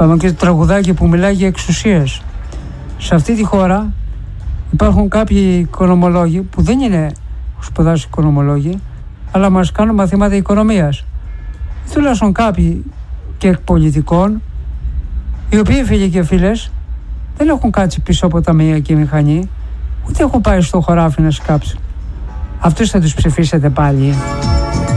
Πάμε και το τραγουδάκι που μιλάει για εξουσίες. Σε αυτή τη χώρα υπάρχουν κάποιοι οικονομολόγοι που δεν είναι σπουδάσουν οικονομολόγοι, αλλά μας κάνουν μαθήματα οικονομίας. Τουλάχιστον κάποιοι και πολιτικών, οι οποίοι, φίλοι και φίλες, δεν έχουν κάτσει πίσω από ταμεία μηχανή, ούτε έχουν πάει στο χωράφι να σκάψουν. Αυτούς θα τους ψηφίσετε πάλι.